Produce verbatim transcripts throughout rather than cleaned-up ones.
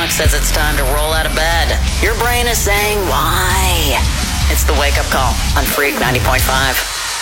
clock says it's time to roll out of bed. Your brain is saying, why? It's the Wake Up Call on Freak ninety point five.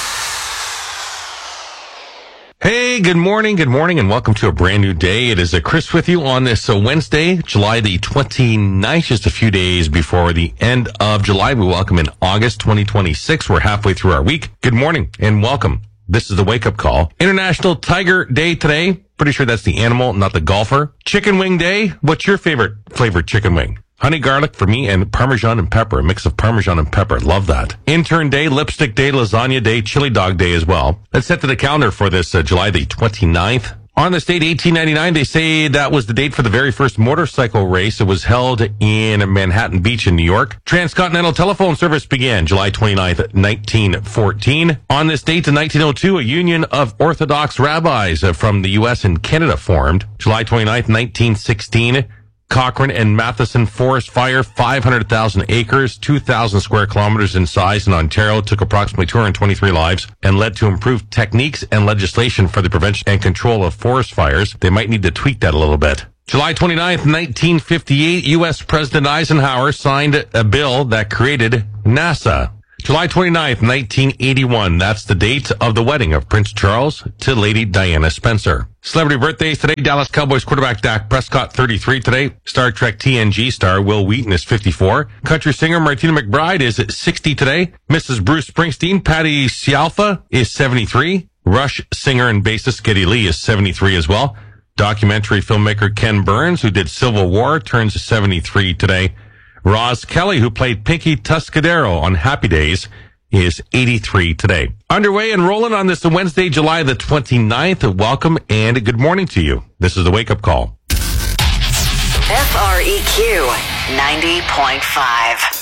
Hey, good morning, good morning, and welcome to a brand new day. It is uh, Chris with you on this uh, Wednesday, July the twenty-ninth, just a few days before the end of July. We welcome in August twenty twenty-six. We're halfway through our week. Good morning and welcome. This is the Wake Up Call. International Tiger Day today. Pretty sure that's the animal, not the golfer. Chicken Wing Day. What's your favorite flavored chicken wing? Honey garlic for me and Parmesan and pepper. A mix of Parmesan and pepper. Love that. Intern Day, Lipstick Day, Lasagna Day, Chili Dog Day as well. Let's set to the calendar for this uh, July the twenty-ninth. On this date, eighteen ninety-nine, they say that was the date for the very first motorcycle race. It was held in Manhattan Beach in New York. Transcontinental Telephone Service began July twenty-ninth, nineteen fourteen. On this date in nineteen oh two, a union of Orthodox rabbis from the U S and Canada formed. July twenty-ninth, nineteen sixteen. Cochrane and Matheson forest fire, five hundred thousand acres, two thousand square kilometers in size in Ontario, took approximately two hundred twenty-three lives and led to improved techniques and legislation for the prevention and control of forest fires. They might need to tweak that a little bit. July twenty-ninth, nineteen fifty-eight, U S President Eisenhower signed a bill that created NASA. July twenty-ninth, nineteen eighty-one, that's the date of the wedding of Prince Charles to Lady Diana Spencer. Celebrity birthdays today, Dallas Cowboys quarterback Dak Prescott, thirty-three today. Star Trek T N G star Will Wheaton is fifty-four. Country singer Martina McBride is sixty today. Missus Bruce Springsteen, Patty Scialfa, is seventy-three. Rush singer and bassist Geddy Lee is seventy-three as well. Documentary filmmaker Ken Burns, who did Civil War, turns seventy-three today. Roz Kelly, who played Pinky Tuscadero on Happy Days, is eighty-three today. Underway and rolling on this Wednesday, July the twenty-ninth. Welcome and good morning to you. This is the Wake Up Call. F R E Q ninety point five.